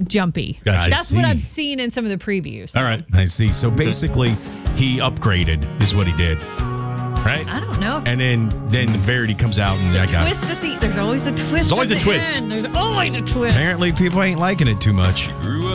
jumpy. Gotcha. That's what I've seen in some of the previews. All right, I see. So basically, he upgraded is what he did. Right? I don't know. And then Verity comes out and I got Twist at the. There's always a twist. There's always at a the twist. end. There's always a twist. Apparently, people ain't liking it too much.